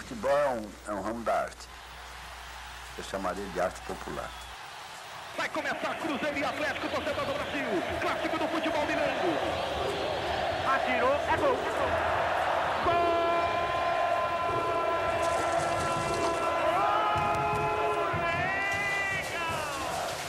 futebol é um ramo da arte. Eu chamaria de arte popular. Vai começar Cruzeiro e Atlético, torcedor do Brasil. Clássico do futebol mineiro.